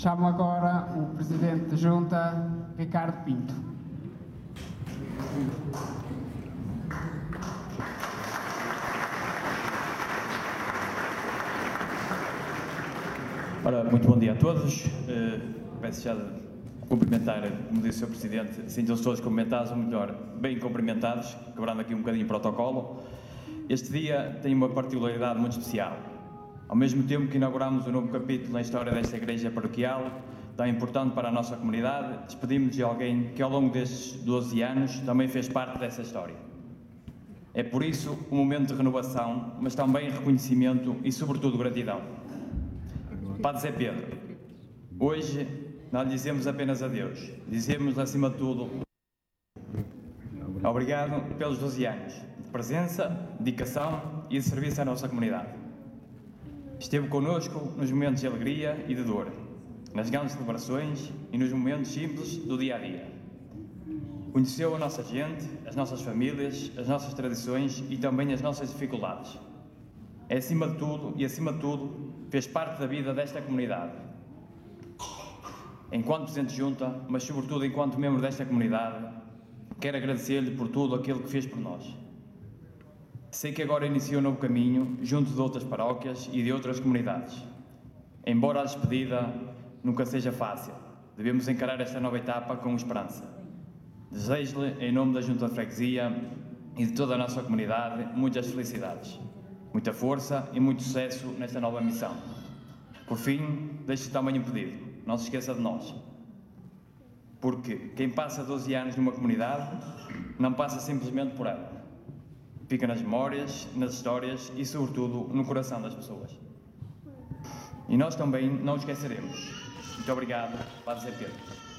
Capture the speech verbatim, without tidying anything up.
Chamo agora o Presidente da Junta, Ricardo Pinto. Ora, muito bom dia a todos. Uh, peço já de cumprimentar, como disse o senhor Presidente, sintam-se todos cumprimentados, ou melhor, bem cumprimentados, quebrando aqui um bocadinho o protocolo. Este dia tem uma particularidade muito especial. Ao mesmo tempo que inauguramos um novo capítulo na história desta igreja paroquial, tão importante para a nossa comunidade, despedimos de alguém que ao longo destes doze anos também fez parte dessa história. É por isso um momento de renovação, mas também reconhecimento e sobretudo gratidão. Padre Zé Pedro, hoje não lhe dizemos apenas adeus, dizemos acima de tudo obrigado pelos doze anos de presença, dedicação e de serviço à nossa comunidade. Esteve connosco nos momentos de alegria e de dor, nas grandes celebrações e nos momentos simples do dia a dia. Conheceu a nossa gente, as nossas famílias, as nossas tradições e também as nossas dificuldades. É acima de tudo e acima de tudo fez parte da vida desta comunidade. Enquanto Presidente de Junta, mas sobretudo enquanto membro desta comunidade, quero agradecer-lhe por tudo aquilo que fez por nós. Sei que agora inicia um novo caminho junto de outras paróquias e de outras comunidades. Embora a despedida nunca seja fácil, devemos encarar esta nova etapa com esperança. Desejo-lhe, em nome da Junta de Freguesia e de toda a nossa comunidade, muitas felicidades, muita força e muito sucesso nesta nova missão. Por fim, deixo também um pedido: não se esqueça de nós. Porque quem passa doze anos numa comunidade não passa simplesmente por ela. Fica nas memórias, nas histórias e, sobretudo, no coração das pessoas. E nós também não o esqueceremos. Muito obrigado, Padre Zé Pedro.